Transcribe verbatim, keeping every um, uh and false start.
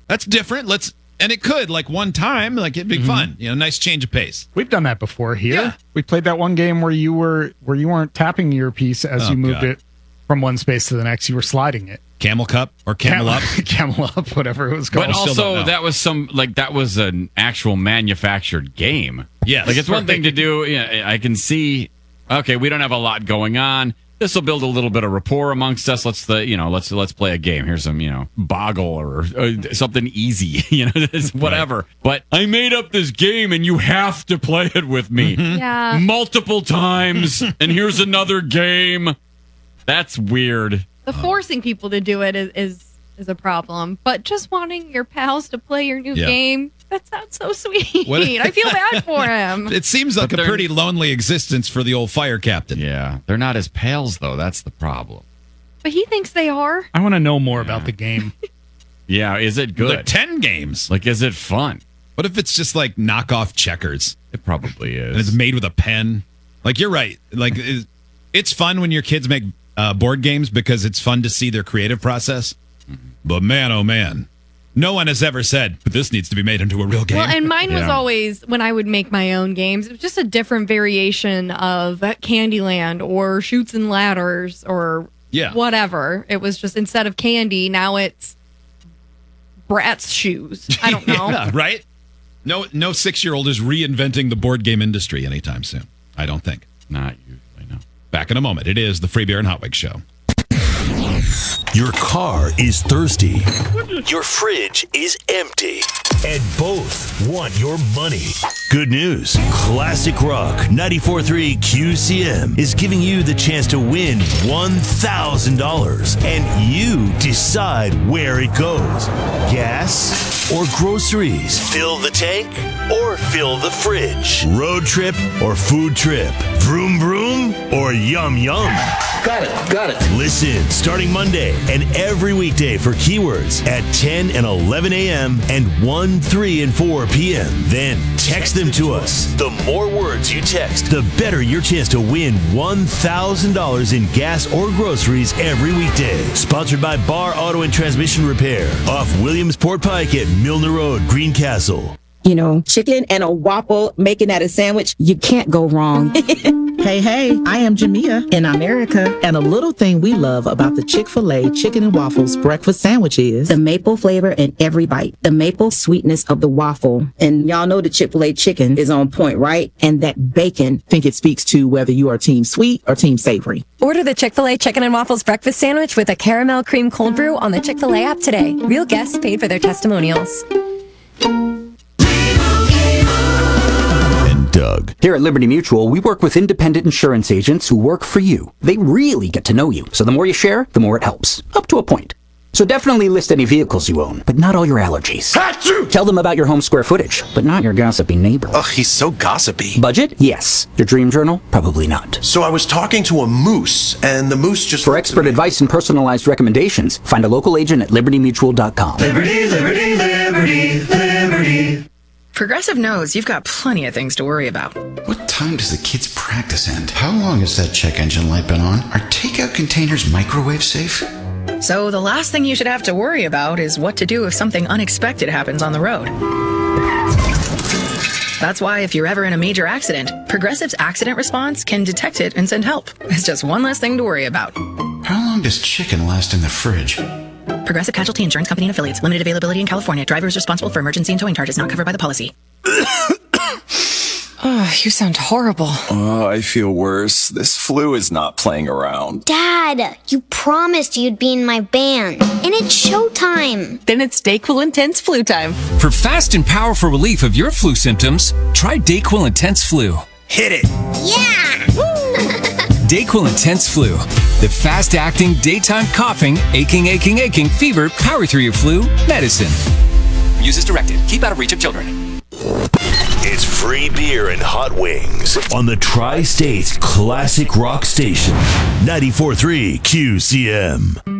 That's different. Let's and it could like one time, like it'd be mm-hmm. fun. You know, nice change of pace. We've done that before here. Yeah. We played that one game where you were where you weren't tapping your piece as oh, you moved God. it from one space to the next. You were sliding it. Camel Cup or Camel Up? Camel Up, whatever it was called. But also, that was some like that was an actual manufactured game. Yes, like it's one thing to do. Yeah, I can see. Okay, we don't have a lot going on. This will build a little bit of rapport amongst us. Let's the you know let's let's play a game. Here's some you know Boggle or uh, something easy. You know, whatever. Right. But I made up this game, and you have to play it with me. Mm-hmm. Yeah, multiple times. And here's another game. That's weird. The forcing people to do it is, is is a problem, but just wanting your pals to play your new yeah. game, that sounds so sweet. What? I feel bad for him. It seems like but a pretty lonely existence for the old fire captain. Yeah, they're not his pals, though. That's the problem. But he thinks they are. I want to know more yeah. about the game. Yeah, is it good? Like ten games. Like, is it fun? What if it's just like knockoff checkers? It probably is. And it's made with a pen. Like, you're right. Like, it's fun when your kids make Uh, board games because it's fun to see their creative process. Mm-hmm. But man, oh man, no one has ever said, but this needs to be made into a real game. Well, and mine yeah. was always, when I would make my own games, it was just a different variation of Candyland or Chutes and Ladders or yeah. whatever. It was just, instead of candy, now it's Bratz shoes. I don't know. yeah, right? No, no six-year-old is reinventing the board game industry anytime soon. I don't think. Not usually, no. Back in a moment. It is the Free Beer and Hot Wings Show. Your car is thirsty. Your fridge is empty. And both want your money. Good news. Classic Rock ninety-four point three Q C M is giving you the chance to win one thousand dollars. And you decide where it goes. Gas or groceries? Fill the tank or fill the fridge? Road trip or food trip? Vroom vroom or yum yum? Got it, got it. Listen, starting Monday and every weekday for keywords at ten and eleven a.m. and one, three, and four p.m. Then text them to us. The more words you text, the better your chance to win one thousand dollars in gas or groceries every weekday. Sponsored by Bar Auto and Transmission Repair off Williamsport Pike at Milner Road, Greencastle. You know, chicken and a waffle, making that a sandwich, you can't go wrong. Hey, hey, I am Jamia in America, and a little thing we love about the Chick-fil-A Chicken and Waffles breakfast sandwich is the maple flavor in every bite, the maple sweetness of the waffle. And y'all know the Chick-fil-A chicken is on point, right? And that bacon. I think it speaks to whether you are team sweet or team savory. Order the Chick-fil-A Chicken and Waffles breakfast sandwich with a caramel cream cold brew on the Chick-fil-A app today. Real guests paid for their testimonials. Doug. Here at Liberty Mutual, we work with independent insurance agents who work for you. They really get to know you, so the more you share, the more it helps, up to a point. So definitely list any vehicles you own, but not all your allergies. Achoo! Tell them about your home square footage, but not your gossipy neighbor. Ugh, he's so gossipy. Budget? Yes. Your dream journal? Probably not. So I was talking to a moose, and the moose just... For expert advice and personalized recommendations, find a local agent at liberty mutual dot com. Liberty, liberty, liberty, liberty. Progressive knows you've got plenty of things to worry about. What time does the kids' practice end? How long has that check engine light been on? Are takeout containers microwave safe? So the last thing you should have to worry about is what to do if something unexpected happens on the road. That's why if you're ever in a major accident, Progressive's accident response can detect it and send help. It's just one less thing to worry about. How long does chicken last in the fridge? Progressive Casualty Insurance Company and Affiliates. Limited availability in California. Driver is responsible for emergency and towing charges not covered by the policy. Oh, you sound horrible. Oh, I feel worse. This flu is not playing around. Dad, you promised you'd be in my band, and it's showtime. Then it's DayQuil Intense Flu time. For fast and powerful relief of your flu symptoms, try DayQuil Intense Flu. Hit it. Yeah. DayQuil Intense Flu. The fast-acting, daytime coughing, aching, aching, aching, fever, power through your flu medicine. Use as directed. Keep out of reach of children. It's free beer and hot wings on the Tri-States Classic Rock Station. ninety-four point three Q C M.